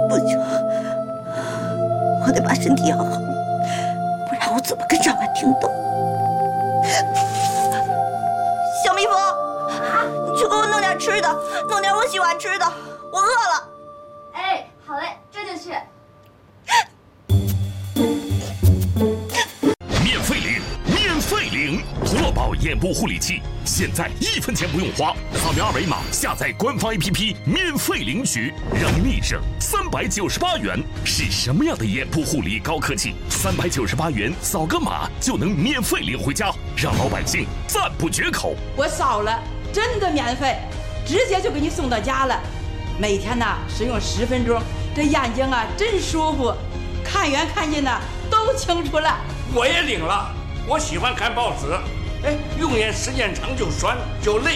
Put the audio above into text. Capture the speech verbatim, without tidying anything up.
不行，我得把身体养好，不然我怎么跟赵婉婷斗？小蜜蜂，你去给我弄点吃的，弄点我喜欢吃的，我饿了。 哎，好嘞，这就去。 免费领，免费领！国宝眼部护理器，现在一分钱不用花，扫描二维码下载官方 A P P， 免费领取，让你省三百九十八元。是什么样的眼部护理高科技？三百九十八元扫个码就能免费领回家，让老百姓赞不绝口。 我扫了，真的免费，直接就给你送到家了。每天呢使用十分钟，这眼睛啊真舒服，看远看近呢都清楚了。 我也领了，我喜欢看报纸，哎，用眼时间长就酸就累，